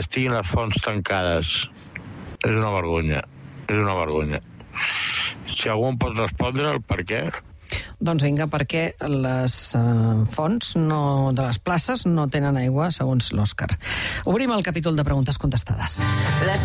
estiguin les fonts tancades. És una vergonya. És una vergonya. Si algú em pot respondre el per què... Doncs vinga, perquè les fonts de les places no tenen aigua, segons l'Òscar. Obrim el capítol de preguntes contestades.